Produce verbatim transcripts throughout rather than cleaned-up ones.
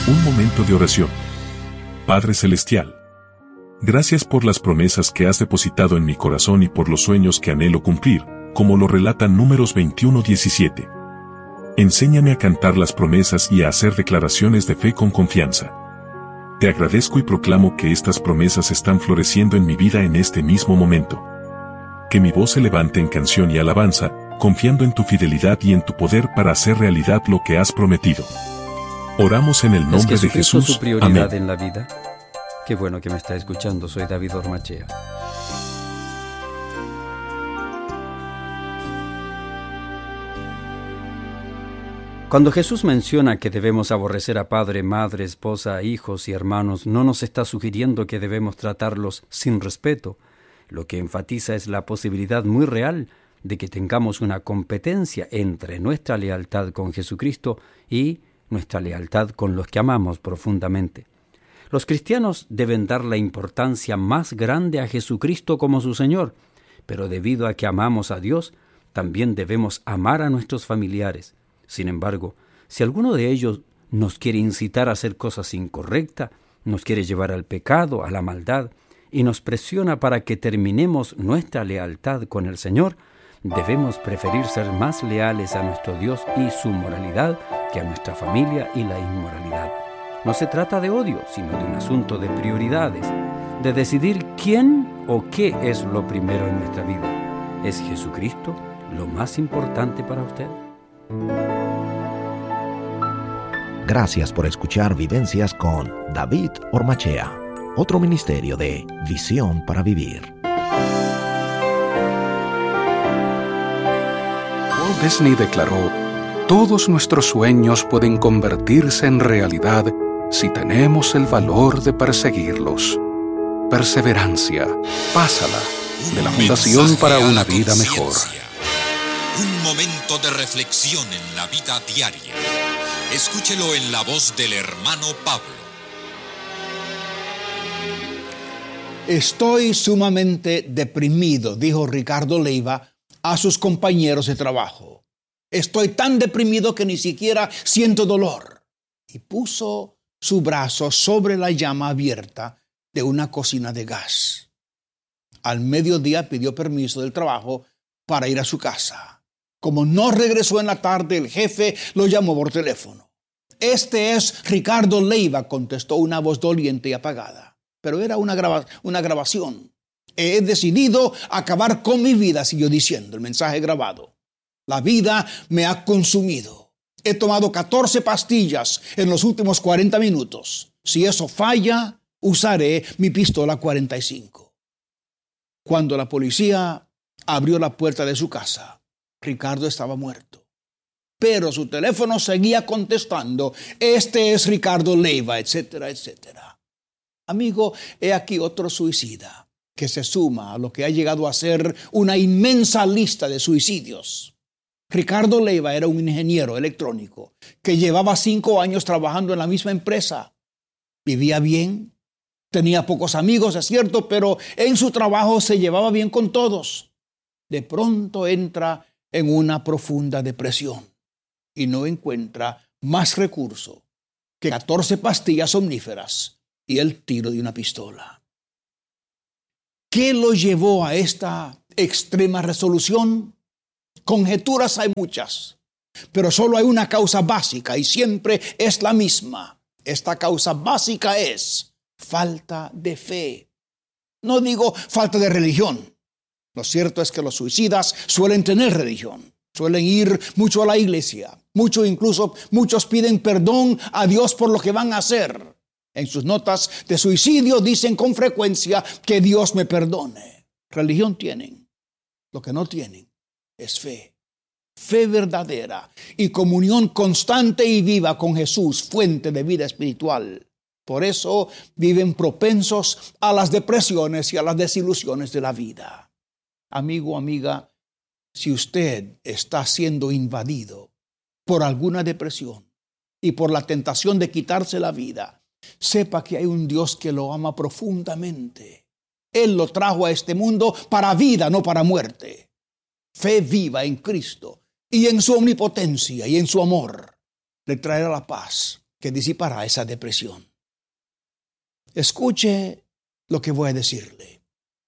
Un momento de oración. Padre Celestial, gracias por las promesas que has depositado en mi corazón y por los sueños que anhelo cumplir, como lo relatan Números veintiuno diecisiete. Enséñame a cantar las promesas y a hacer declaraciones de fe con confianza. Te agradezco y proclamo que estas promesas están floreciendo en mi vida en este mismo momento. Que mi voz se levante en canción y alabanza, confiando en tu fidelidad y en tu poder para hacer realidad lo que has prometido. Oramos en el nombre de Jesús. ¿Es su prioridad Amén. en la vida? Qué bueno que me está escuchando, soy David Ormachea. Cuando Jesús menciona que debemos aborrecer a padre, madre, esposa, hijos y hermanos, no nos está sugiriendo que debemos tratarlos sin respeto. Lo que enfatiza es la posibilidad muy real de que tengamos una competencia entre nuestra lealtad con Jesucristo y nuestra lealtad con los que amamos profundamente. Los cristianos deben dar la importancia más grande a Jesucristo como su Señor, pero debido a que amamos a Dios, también debemos amar a nuestros familiares. Sin embargo, si alguno de ellos nos quiere incitar a hacer cosas incorrectas, nos quiere llevar al pecado, a la maldad, y nos presiona para que terminemos nuestra lealtad con el Señor, debemos preferir ser más leales a nuestro Dios y su moralidad que a nuestra familia y la inmoralidad. No se trata de odio, sino de un asunto de prioridades, de decidir quién o qué es lo primero en nuestra vida. ¿Es Jesucristo lo más importante para usted? Gracias por escuchar Vivencias con David Ormachea, otro ministerio de Visión para Vivir. Walt Disney declaró: todos nuestros sueños pueden convertirse en realidad si tenemos el valor de perseguirlos. Perseverancia, pásala, de la Fundación para una Vida Mejor. Un momento de reflexión en la vida diaria. Escúchelo en la voz del hermano Pablo. Estoy sumamente deprimido, dijo Ricardo Leiva a sus compañeros de trabajo. Estoy tan deprimido que ni siquiera siento dolor. Y puso su brazo sobre la llama abierta de una cocina de gas. Al mediodía pidió permiso del trabajo para ir a su casa. Como no regresó en la tarde, el jefe lo llamó por teléfono. Este es Ricardo Leiva, contestó una voz doliente y apagada. Pero era una, grava- una grabación. He decidido acabar con mi vida, siguió diciendo el mensaje grabado. La vida me ha consumido. He tomado catorce pastillas en los últimos cuarenta minutos. Si eso falla, usaré mi pistola cuarenta y cinco. Cuando la policía abrió la puerta de su casa, Ricardo estaba muerto. Pero su teléfono seguía contestando: este es Ricardo Leiva, etcétera, etcétera. Amigo, he aquí otro suicida que se suma a lo que ha llegado a ser una inmensa lista de suicidios. Ricardo Leiva era un ingeniero electrónico que llevaba cinco años trabajando en la misma empresa. Vivía bien, tenía pocos amigos, es cierto, pero en su trabajo se llevaba bien con todos. De pronto entra en una profunda depresión y no encuentra más recurso que catorce pastillas somníferas y el tiro de una pistola. ¿Qué lo llevó a esta extrema resolución? Conjeturas hay muchas, pero solo hay una causa básica y siempre es la misma. Esta causa básica es falta de fe. No digo falta de religión. Lo cierto es que los suicidas suelen tener religión, suelen ir mucho a la iglesia, mucho incluso muchos piden perdón a Dios por lo que van a hacer. En sus notas de suicidio dicen con frecuencia que Dios me perdone. Religión tienen, lo que no tienen es fe. Fe verdadera y comunión constante y viva con Jesús, fuente de vida espiritual. Por eso viven propensos a las depresiones y a las desilusiones de la vida. Amigo, amiga, si usted está siendo invadido por alguna depresión y por la tentación de quitarse la vida, sepa que hay un Dios que lo ama profundamente. Él lo trajo a este mundo para vida, no para muerte. Fe viva en Cristo y en su omnipotencia y en su amor le traerá la paz que disipará esa depresión. Escuche lo que voy a decirle.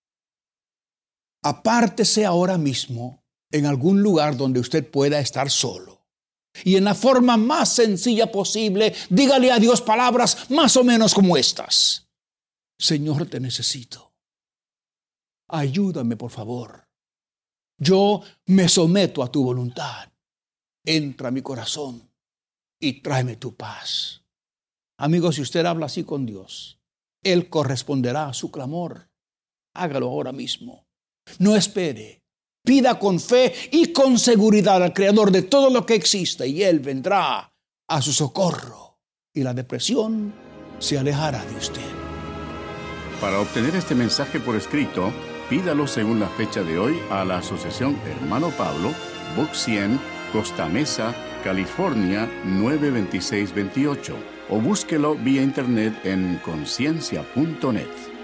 Apártese ahora mismo en algún lugar donde usted pueda estar solo. Y en la forma más sencilla posible, dígale a Dios palabras más o menos como estas. Señor, te necesito. Ayúdame, por favor. Yo me someto a tu voluntad. Entra a mi corazón y tráeme tu paz. Amigos, si usted habla así con Dios, Él corresponderá a su clamor. Hágalo ahora mismo. No espere. Pida con fe y con seguridad al Creador de todo lo que existe y Él vendrá a su socorro y la depresión se alejará de usted. Para obtener este mensaje por escrito, pídalo según la fecha de hoy a la Asociación Hermano Pablo, Box cien, Costa Mesa, California nueve dos seis dos ocho, o búsquelo vía internet en conciencia punto net.